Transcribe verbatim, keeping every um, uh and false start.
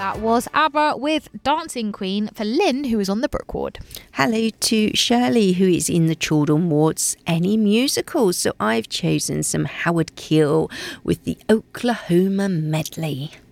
That was ABBA with Dancing Queen for Lynn, who is on the Brook Ward. Hello to Shirley, who is in the Chaldon Wards. Any musicals? So I've chosen some Howard Keel with the Oklahoma Medley.